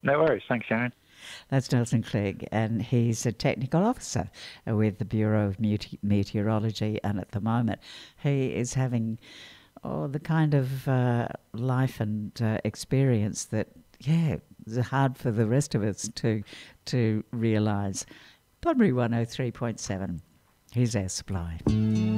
No worries. Thanks, Sharon. That's Nelson Clegg, and he's a technical officer with the Bureau of Meteorology. And at the moment, he is having the kind of life and experience that, yeah, is hard for the rest of us to realise. Bunbury 103.7. Here's Air Supply.